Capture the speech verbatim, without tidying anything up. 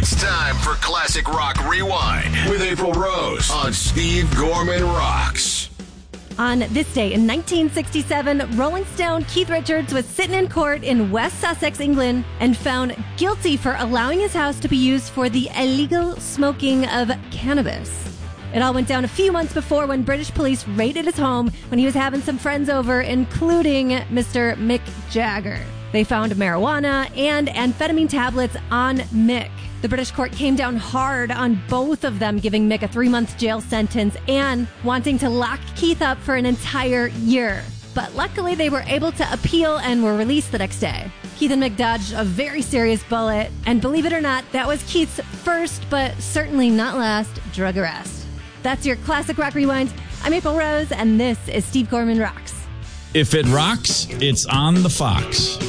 It's time for Classic Rock Rewind with April Rose on Steve Gorman Rocks. On this day in nineteen sixty-seven, Rolling Stone Keith Richards was sitting in court in West Sussex, England, and found guilty for allowing his house to be used for the illegal smoking of cannabis. It all went down a few months before when British police raided his home when he was having some friends over, including Mister Mick Jagger. They found marijuana and amphetamine tablets on Mick. The British court came down hard on both of them, giving Mick a three-month jail sentence and wanting to lock Keith up for an entire year. But luckily, they were able to appeal and were released the next day. Keith and Mick dodged a very serious bullet, and believe it or not, that was Keith's first, but certainly not last, drug arrest. That's your Classic Rock Rewind. I'm April Rose, and this is Steve Gorman Rocks. If it rocks, it's on the Fox.